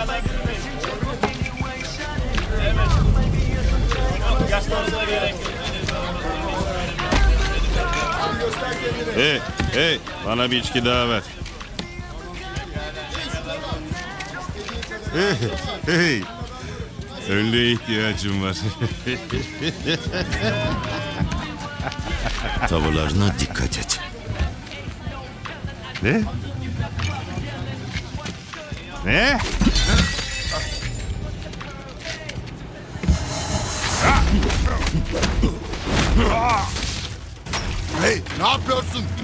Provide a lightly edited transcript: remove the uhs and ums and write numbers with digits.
Hey, bana bir içki daha ver. Hey, önlüğe ihtiyacım var. Tavırlarına dikkat et. Ne? Ne? Hey, ne yapıyorsun?